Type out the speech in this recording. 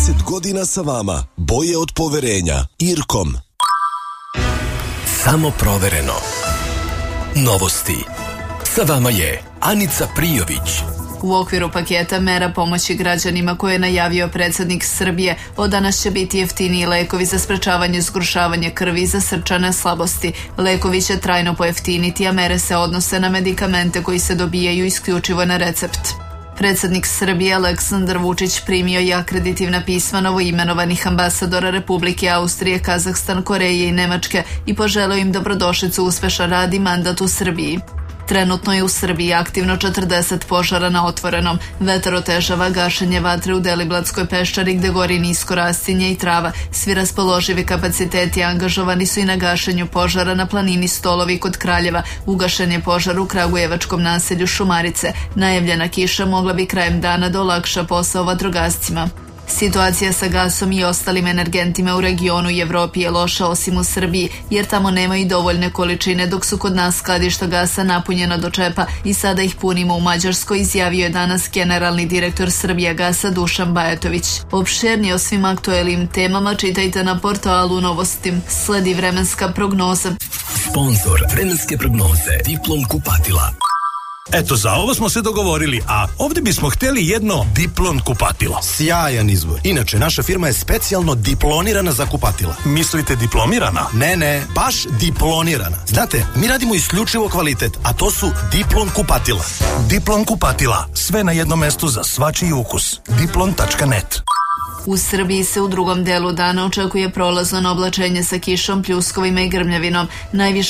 20 godina sa vama. Boje od poverenja. Irkom. Samo provereno. Novosti. Sa vama je Anica Prijović. U okviru paketa mera pomoći građanima koje je najavio predsjednik Srbije, od danas će biti jeftiniji lekovi za sprečavanje zgrušavanja krvi i za srčane slabosti. Lekovi će trajno pojeftiniti, a mere se odnose na medikamente koji se dobijaju isključivo na recept. Predsjednik Srbije Aleksandar Vučić primio je akreditivna pisma novoimenovanih ambasadora Republike Austrije, Kazahstan, Koreje i Nemačke i poželeo im dobrodošlicu, uspešan rad i mandat u Srbiji. Trenutno je u Srbiji aktivno 40 požara na otvorenom. Vetar otežava gašenje vatre u Deliblatskoj peščari gde gori nisko rastinje i trava. Svi raspoloživi kapaciteti angažovani su i na gašenju požara na planini Stolovi kod Kraljeva. Ugašen je požar u kragujevačkom naselju Šumarice. Najavljena kiša mogla bi krajem dana da olakša posao vatrogascima. Situacija sa gasom i ostalim energentima u regionu i Evropi je loša osim u Srbiji, jer tamo nemaju dovoljne količine, dok su kod nas skladišta gasa napunjena do čepa i sada ih punimo u Mađarskoj, izjavio je danas generalni direktor Srbijagasa Dušan Bajatović. Opširnije o svim aktuelnim temama čitajte na portalu Novosti. Sledi vremenska prognoza. Sponzor vremenske prognoze Diplom kupatila. Eto, za ovo smo se dogovorili, a ovdje bismo htjeli jedno Diplon kupatilo. Sjajan izbor. Inače, naša firma je specijalno diplonirana za kupatila. Mislite diplomirana? Ne, baš diplonirana. Znate, mi radimo isključivo kvalitet, a to su Diplon kupatila. Diplon kupatila. Sve na jednom mestu za svačiji ukus. Diplon.net. U Srbiji se u drugom delu dana očekuje prolazno oblačenje sa kišom, pljuskovima i grmljavinom. Najviše